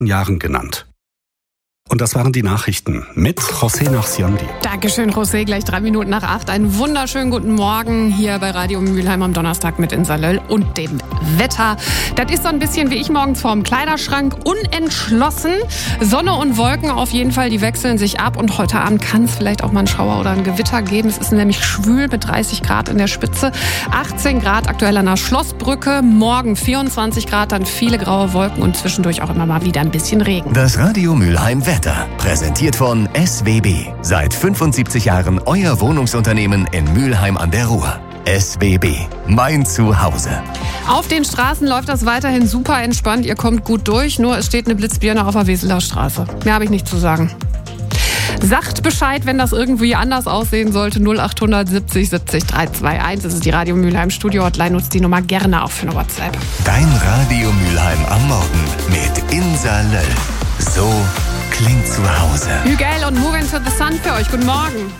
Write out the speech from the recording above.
Jahren genannt. Und das waren die Nachrichten mit José Nachsiondi. Dankeschön, José. Gleich 3 Minuten nach 8. Einen wunderschönen guten Morgen hier bei Radio Mülheim am Donnerstag mit Insa Löll und dem Wetter. Das ist so ein bisschen wie ich morgens vorm Kleiderschrank, unentschlossen. Sonne und Wolken auf jeden Fall, die wechseln sich ab. Und heute Abend kann es vielleicht auch mal einen Schauer oder ein Gewitter geben. Es ist nämlich schwül mit 30 Grad in der Spitze. 18 Grad aktuell an der Schlossbrücke. Morgen 24 Grad, dann viele graue Wolken und zwischendurch auch immer mal wieder ein bisschen Regen. Das Radio Mülheim Wetter. Präsentiert von SWB. Seit 75 Jahren euer Wohnungsunternehmen in Mülheim an der Ruhr. SWB, mein Zuhause. Auf den Straßen läuft das weiterhin super entspannt. Ihr kommt gut durch, nur es steht eine Blitzbirne auf der Weseler Straße. Mehr habe ich nicht zu sagen. Sagt Bescheid, wenn das irgendwie anders aussehen sollte. 0800 70 70 321. Das ist die Radio Mülheim Studio-Hotline. Nutzt die Nummer gerne auch für eine WhatsApp. Dein Radio Mülheim am Morgen mit Insa Löll. So klingt zu Hause. Hügel und Moving to the Sun für euch. Guten Morgen.